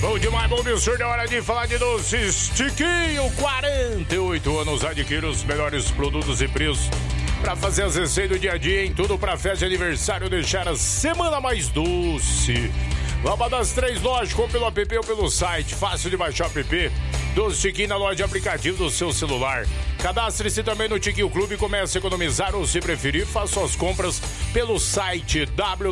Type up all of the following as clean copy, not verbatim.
Bom demais, bom absurdo, é hora de falar de doces Tiquinho. 48 anos, adquira os melhores produtos e preços para fazer as receitas do dia a dia, em tudo para festa de aniversário, deixar a semana mais doce. Vamos das 3 lojas, compre pelo app ou pelo site, fácil de baixar o app. Doce Tiquinho na loja de aplicativo do seu celular. Cadastre-se também no Tiquinho Clube e comece a economizar, ou se preferir, faça suas compras pelo site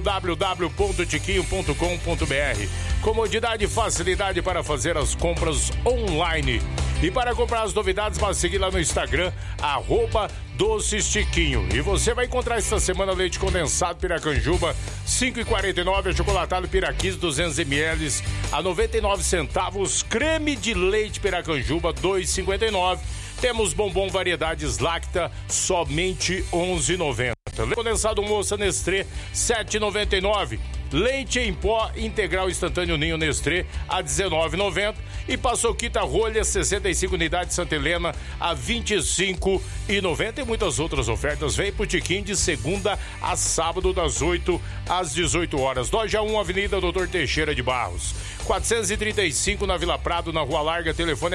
www.tiquinho.com.br. Comodidade e facilidade para fazer as compras online. E para comprar as novidades, basta seguir lá no Instagram, @docestiquinho. E você vai encontrar esta semana leite condensado Piracanjuba, 5,49, achocolatado Piraquis, 200 ml, a 99 centavos, creme de leite Piracanjuba, 2,59. Temos bombom variedades Lacta, somente 11,90. Leite condensado Moça Nestlé, 7,99. Leite em pó integral instantâneo Ninho Nestlé a 19,90 e paçoquita rolha 65 unidades Santa Helena a 25,90 e muitas outras ofertas. Vem pro Tiquinho de segunda a sábado das 8 às 18 horas. Loja 1, Avenida Doutor Teixeira de Barros, 435 na Vila Prado, na Rua Larga. Telefone é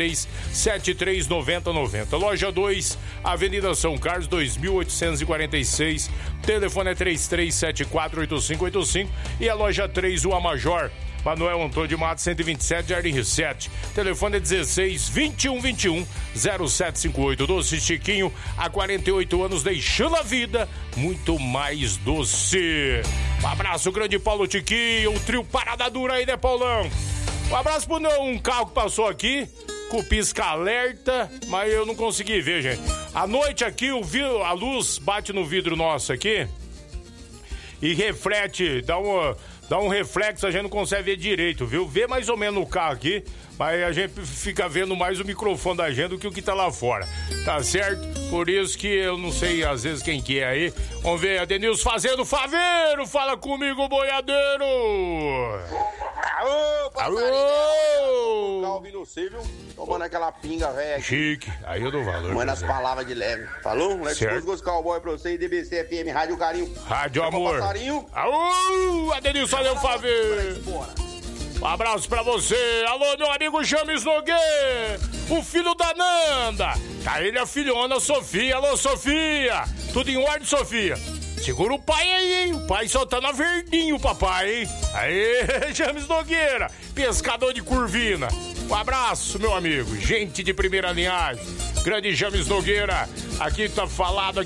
33739090. Loja 2, Avenida São Carlos, 2846. Telefone é 33748585. E a loja 3, Rua Major, Manuel Antônio de Matos, 127, Jardim R7. Telefone é 16-2121-0758. Doce Chiquinho, há 48 anos, deixando a vida muito mais doce. Um abraço, grande Paulo Tiquinho, o trio Parada Dura aí, né, Paulão? Um abraço pro um carro que passou aqui, com pisca-alerta, mas eu não consegui ver, gente. À noite aqui, a luz bate no vidro nosso aqui e reflete, dá um reflexo, a gente não consegue ver direito, viu? Vê mais ou menos no carro aqui, mas a gente fica vendo mais o microfone da gente do que o que tá lá fora, tá certo? Por isso que eu não sei, às vezes, quem que é aí. Vamos ver, Adenilson fazendo faveiro, fala comigo, boiadeiro! Alô, alô! Calvin no Cível, tomando aquela pinga, velho. Chique, aí eu dou valor. Manda as palavras de leve. Falou? Certo. Let's go, cowboy pra você e DBC FM, Rádio Carinho. Rádio Amor. Passarinho. Aô, Adenilson, valeu, faveiro. Um abraço pra você. Alô, meu amigo James Nogueira, o filho da Nanda. Tá ele, a filhona Sofia. Alô, Sofia. Tudo em ordem, Sofia? Segura o pai aí, hein? O pai só tá na verdinho, papai, hein? Aê, James Nogueira, pescador de curvina. Um abraço, meu amigo. Gente de primeira linhagem. Grande James Nogueira. Aqui tá falado.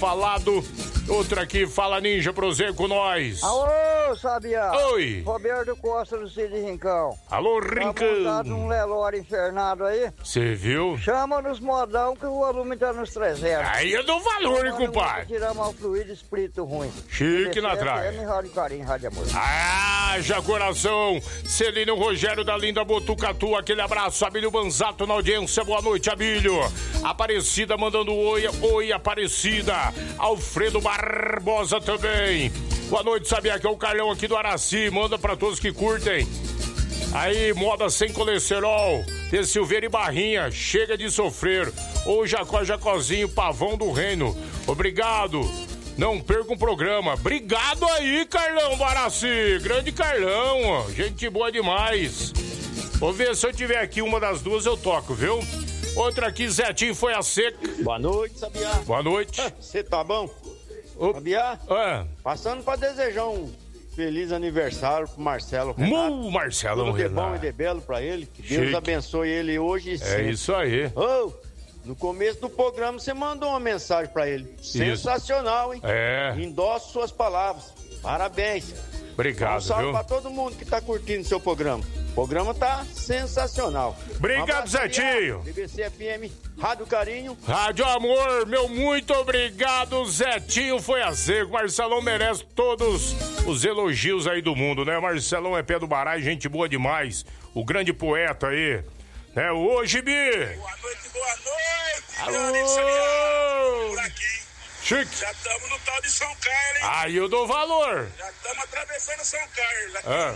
Outra aqui, fala Ninja, prosegue com nós. Alô, Sabia. Oi. Roberto Costa do Cid Rincão. Alô, Rincão. Tá montado um Lelore infernado aí. Você viu? Chama nos modão que o volume tá nos 300. Aí eu dou valor, hein, compadre. Tirar mal fluido, espírito ruim. Chique na trás. Rádio Carinho, Rádio Amor. Ah, já coração. Celino Rogério da Linda Botucatu, aquele abraço. Abílio Banzato na audiência, boa noite, Abílio. Aparecida mandando oi, Aparecida. Alfredo Barbosa também. Boa noite, Sabia, que é o Carlão aqui do Araci. Manda pra todos que curtem. Aí, moda sem colesterol. De Silveira e Barrinha, chega de sofrer. Ou Jacozinho, Pavão do Reino. Obrigado. Não perca um programa. Obrigado aí, Carlão do Araci. Grande Carlão, ó. Gente boa demais. Vou ver se eu tiver aqui uma das duas, eu toco, viu? Outra aqui, Zetinho foi a seca. Boa noite, Sabiá. Boa noite. Você tá bom? Sabiá? Passando pra desejar um feliz aniversário pro Marcelo Renato. Marcelão Tudo de Renato. bom e de belo pra ele. Que Deus abençoe ele hoje e sempre. É isso aí. No começo do programa você mandou uma mensagem pra ele. Sensacional, hein? É. Endosso suas palavras. Parabéns. Obrigado, um salve viu? pra todo mundo que tá curtindo seu programa. O programa tá sensacional. Obrigado, Zetinho. DBC FM, Rádio Carinho. Rádio Amor, meu muito obrigado, Zetinho foi a seco. Marcelão merece todos os elogios aí do mundo, né? Marcelão é pé do baralho, gente boa demais. O grande poeta aí. Né? Ô, Gibi! Boa noite! Alô! Por aqui. Chique! Já estamos no tal de São Carlos, hein? Aí eu dou valor! Já estamos atravessando São Carlos. Ah.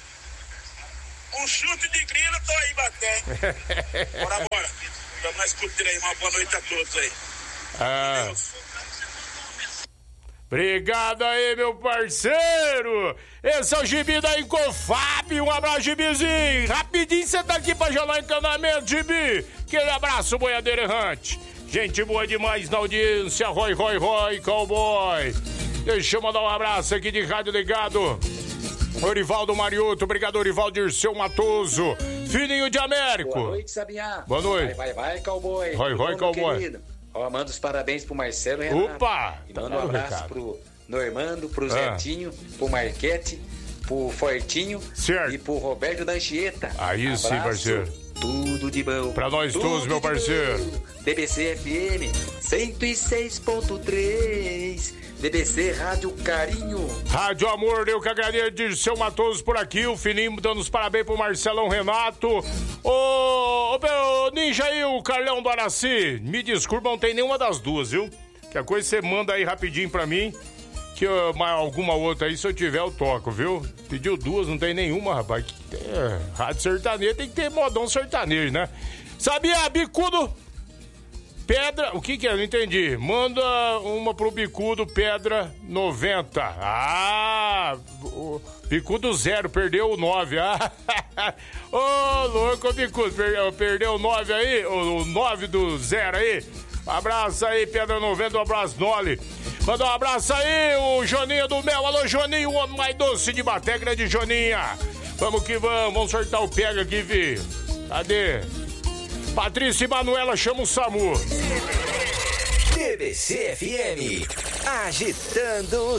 Um chute de grilo, tô aí batendo. Bora. Estamos na escuta aí. Uma boa noite a todos aí. Obrigado aí, meu parceiro. Esse é o Gibi da Incofab. Um abraço, Gibizinho. Rapidinho você tá aqui pra gelar encanamento, Gibi. Aquele abraço, boiadeiro errante. Gente boa demais na audiência. Roi, cowboy. Deixa eu mandar um abraço aqui de rádio ligado. Orivaldo Mariotto, obrigado, Orivaldo Dirceu Matoso. Filhinho de Américo. Boa noite, Sabiá. Boa noite. Vai, cowboy. Roi, cowboy. Ó, manda os parabéns pro Marcelo Renato. Opa! E manda um abraço pro Normando, pro Zetinho, pro Marquete, pro Fortinho. Certo. E pro Roberto da Anchieta. Aí abraço, sim, parceiro. Tudo de bom. Pra nós todos, meu parceiro. DBC FM 106.3. DBC Rádio Carinho. Rádio Amor, eu que agradeço de seu Matoso por aqui. O Fininho dando os parabéns pro Marcelão Renato. Ô, Ninja aí, o Carlão do Araci. Me desculpa, não tem nenhuma das duas, viu? Que a coisa você manda aí rapidinho pra mim. Que alguma outra aí, se eu tiver, eu toco, viu? Pediu duas, não tem nenhuma, rapaz. Rádio sertanejo tem que ter modão sertanejo, né? Sabia, bicudo? Pedra, o que é? Não entendi. Manda uma pro Bicudo Pedra 90. Ah, o Bicudo 0, perdeu o 9. Ah, ô, louco, Bicudo, perdeu o 9 aí, o 9 do 0 aí. Abraço aí, Pedra 90, um abraço, Noli. Manda um abraço aí, o Joninha do Mel. Alô, Joninho, o homem mais doce de Baté, grande Joninha. Vamos que vamos sortar o pega aqui, vi. Cadê? Patrícia e Manuela, chama o SAMU. DBC FM, agitando